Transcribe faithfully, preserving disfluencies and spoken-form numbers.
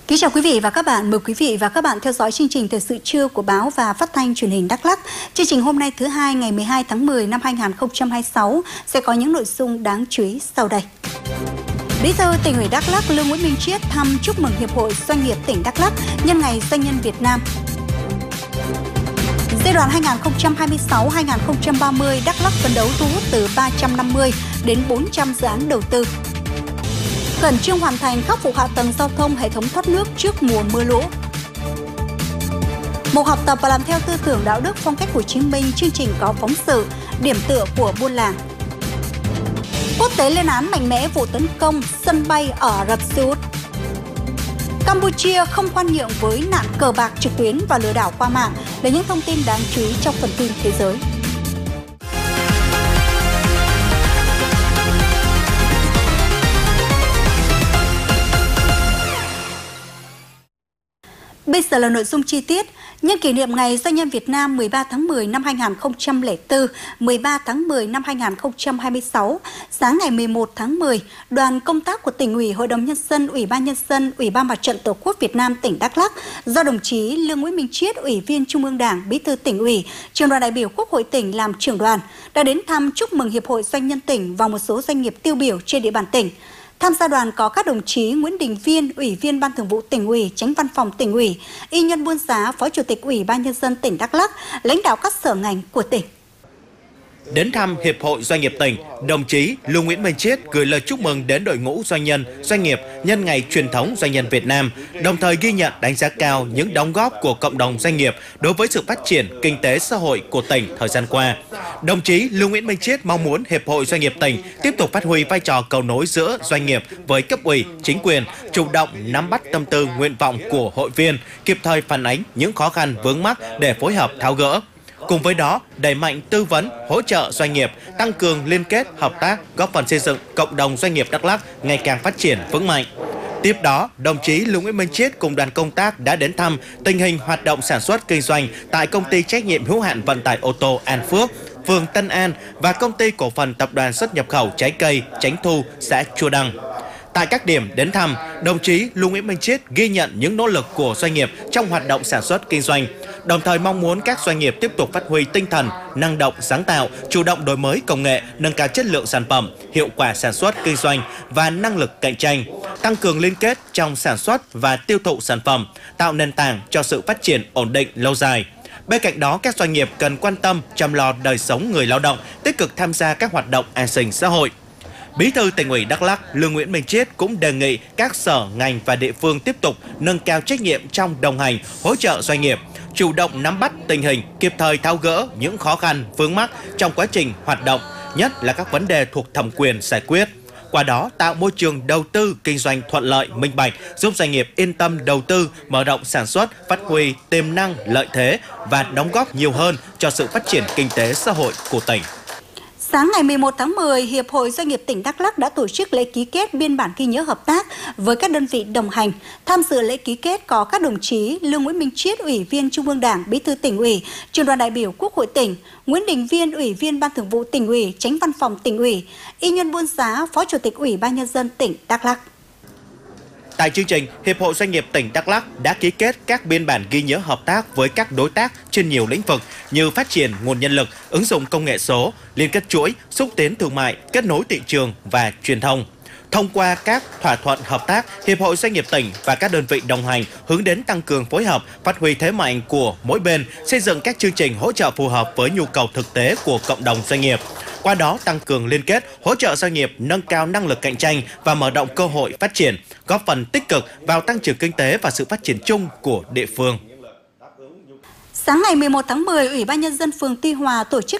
Kính chào quý vị và các bạn, mời quý vị và các bạn theo dõi chương trình Thời sự trưa của báo và phát thanh truyền hình Đắk Lắk. Chương trình hôm nay thứ hai ngày mười hai tháng mười năm hai nghìn không trăm hai mươi sáu sẽ có những nội dung đáng chú ý sau đây. Bí thư Tỉnh ủy Đắk Lắk Lương Nguyễn Minh Chiết thăm chúc mừng Hiệp hội Doanh nghiệp tỉnh Đắk Lắk nhân ngày Doanh nhân Việt Nam. Giai đoạn hai nghìn không trăm hai mươi sáu đến hai nghìn không trăm ba mươi, Đắk Lắk phấn đấu thu hút từ ba trăm năm mươi đến bốn trăm dự án đầu tư. Khẩn trương hoàn thành khắc phục hạ tầng giao thông, hệ thống thoát nước trước mùa mưa lũ. Một học tập và làm theo tư tưởng đạo đức phong cách Hồ Chí Minh, chương trình có phóng sự điểm tựa của buôn làng. Quốc tế lên án mạnh mẽ vụ tấn công sân bay ở Ả Rập Xê Út. Campuchia không khoan nhượng với nạn cờ bạc trực tuyến và lừa đảo qua mạng là những thông tin đáng chú ý trong phần tin thế giới. Bây giờ là nội dung chi tiết. Nhân kỷ niệm Ngày Doanh nhân Việt Nam mười ba tháng mười năm hai nghìn không trăm lẻ bốn, mười ba tháng mười năm hai nghìn không trăm hai mươi sáu, sáng ngày mười một tháng mười, đoàn công tác của Tỉnh ủy, Hội đồng Nhân dân, Ủy ban Nhân dân, Ủy ban Mặt trận Tổ quốc Việt Nam tỉnh Đắk Lắk do đồng chí Lương Nguyễn Minh Chiết, Ủy viên Trung ương Đảng, Bí thư Tỉnh ủy, Trưởng đoàn đại biểu Quốc hội tỉnh làm trưởng đoàn, đã đến thăm chúc mừng Hiệp hội Doanh nhân tỉnh và một số doanh nghiệp tiêu biểu trên địa bàn tỉnh. Tham gia đoàn có các đồng chí Nguyễn Đình Viên, Ủy viên Ban Thường vụ Tỉnh ủy, Chánh Văn phòng Tỉnh ủy, Y Nhân Buôn Giá, Phó Chủ tịch Ủy ban Nhân dân tỉnh Đắk Lắk, lãnh đạo các sở ngành của tỉnh. Đến thăm Hiệp hội Doanh nghiệp tỉnh, đồng chí Lương Nguyễn Minh Chiết gửi lời chúc mừng đến đội ngũ doanh nhân, doanh nghiệp nhân ngày truyền thống Doanh nhân Việt Nam, đồng thời ghi nhận đánh giá cao những đóng góp của cộng đồng doanh nghiệp đối với sự phát triển kinh tế xã hội của tỉnh thời gian qua. Đồng chí Lương Nguyễn Minh Chiết mong muốn Hiệp hội Doanh nghiệp tỉnh tiếp tục phát huy vai trò cầu nối giữa doanh nghiệp với cấp ủy, chính quyền, chủ động nắm bắt tâm tư, nguyện vọng của hội viên, kịp thời phản ánh những khó khăn vướng mắc để phối hợp tháo gỡ. Cùng với đó, đẩy mạnh tư vấn, hỗ trợ doanh nghiệp, tăng cường liên kết, hợp tác, góp phần xây dựng cộng đồng doanh nghiệp Đắk Lắk ngày càng phát triển vững mạnh. Tiếp đó, đồng chí Lương Nguyễn Minh Chiết cùng đoàn công tác đã đến thăm tình hình hoạt động sản xuất kinh doanh tại Công ty trách nhiệm hữu hạn vận tải ô tô An Phước, phường Tân An và Công ty cổ phần tập đoàn xuất nhập khẩu trái cây Chánh Thu, xã Chua Đăng. Tại các điểm đến thăm, đồng chí Lương Nguyễn Minh Chiết ghi nhận những nỗ lực của doanh nghiệp trong hoạt động sản xuất kinh doanh, đồng thời mong muốn các doanh nghiệp tiếp tục phát huy tinh thần năng động, sáng tạo, chủ động đổi mới công nghệ, nâng cao chất lượng sản phẩm, hiệu quả sản xuất kinh doanh và năng lực cạnh tranh, tăng cường liên kết trong sản xuất và tiêu thụ sản phẩm, tạo nền tảng cho sự phát triển ổn định lâu dài. Bên cạnh đó, các doanh nghiệp cần quan tâm chăm lo đời sống người lao động, tích cực tham gia các hoạt động an sinh xã hội. Bí thư Tỉnh ủy Đắk Lắk Lương Nguyễn Minh Chiết cũng đề nghị các sở, ngành và địa phương tiếp tục nâng cao trách nhiệm trong đồng hành, hỗ trợ doanh nghiệp, chủ động nắm bắt tình hình, kịp thời tháo gỡ những khó khăn, vướng mắc trong quá trình hoạt động, nhất là các vấn đề thuộc thẩm quyền giải quyết. Qua đó, tạo môi trường đầu tư kinh doanh thuận lợi, minh bạch, giúp doanh nghiệp yên tâm đầu tư, mở rộng sản xuất, phát huy tiềm năng, lợi thế và đóng góp nhiều hơn cho sự phát triển kinh tế xã hội của tỉnh. Sáng ngày mười một tháng mười, Hiệp hội Doanh nghiệp tỉnh Đắk Lắk đã tổ chức lễ ký kết biên bản ghi nhớ hợp tác với các đơn vị đồng hành. Tham dự lễ ký kết có các đồng chí Lương Nguyễn Minh Chiết, Ủy viên Trung ương Đảng, Bí thư Tỉnh ủy, Trưởng đoàn đại biểu Quốc hội tỉnh, Nguyễn Đình Viên, Ủy viên Ban Thường vụ Tỉnh ủy, Chánh Văn phòng Tỉnh ủy, Y Nhân Buôn Giá, Phó Chủ tịch Ủy ban Nhân dân tỉnh Đắk Lắk. Tại chương trình, Hiệp hội Doanh nghiệp tỉnh Đắk Lắk đã ký kết các biên bản ghi nhớ hợp tác với các đối tác trên nhiều lĩnh vực như phát triển nguồn nhân lực, ứng dụng công nghệ số, liên kết chuỗi, xúc tiến thương mại, kết nối thị trường và truyền thông. Thông qua các thỏa thuận hợp tác, Hiệp hội Doanh nghiệp tỉnh và các đơn vị đồng hành hướng đến tăng cường phối hợp, phát huy thế mạnh của mỗi bên, xây dựng các chương trình hỗ trợ phù hợp với nhu cầu thực tế của cộng đồng doanh nghiệp. Qua đó tăng cường liên kết, hỗ trợ doanh nghiệp nâng cao năng lực cạnh tranh và mở rộng cơ hội phát triển, góp phần tích cực vào tăng trưởng kinh tế và sự phát triển chung của địa phương. Sáng ngày mười một tháng mười, Ủy ban Nhân dân phường Tuy Hòa tổ chức